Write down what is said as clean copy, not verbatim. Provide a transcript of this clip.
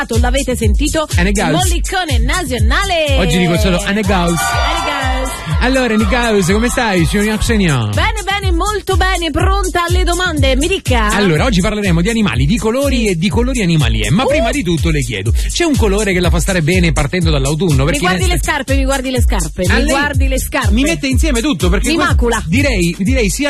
L'avete sentito? Mollicone nazionale. Oggi dico solo Anegaus. Allora Nicaus, come stai? Bene, molto bene, pronta alle domande, mi dica. Allora, oggi parleremo di animali, di colori e di colori animali. Ma prima di tutto le chiedo, c'è un colore che la fa stare bene partendo dall'autunno? Mi guardi le scarpe. Mi guardi le scarpe. Mi mette insieme tutto perché mi macula. Direi sia